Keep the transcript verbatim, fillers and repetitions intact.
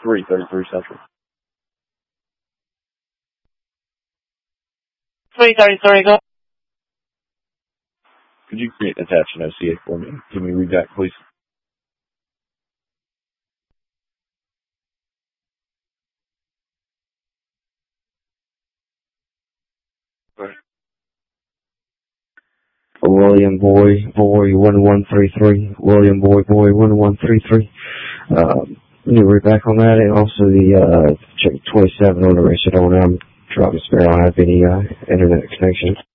three thirty-three Central. three thirty-three, go. Could you create and attach an O C A for me? Can we read that, please? Right. William Boy, Boy, one one three three. William Boy, Boy, one one three three. Um, you read back on that, and also the, uh, check twenty-seven on the rest of it on, um, drop and spare. I don't have any, uh, internet connection.